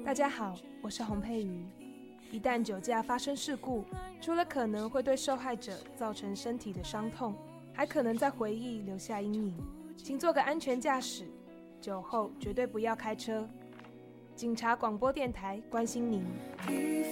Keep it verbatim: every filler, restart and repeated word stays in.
大家好，我是洪佩瑜。一旦酒驾发生事故，除了可能会对受害者造成身体的伤痛，还可能在回忆留下阴影。请做个安全驾驶，酒后绝对不要开车。警察广播电台关心您。